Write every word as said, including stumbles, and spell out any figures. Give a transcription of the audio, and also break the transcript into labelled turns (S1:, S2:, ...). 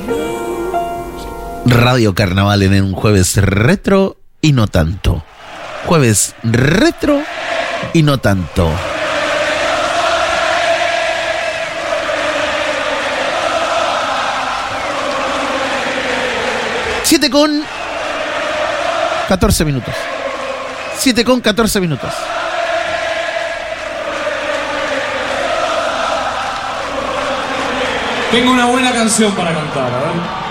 S1: Radio Carnaval en un jueves retro y no tanto. Jueves retro y no tanto. Siete con catorce minutos. Siete con catorce minutos.
S2: Tengo una buena canción para cantar, a ver.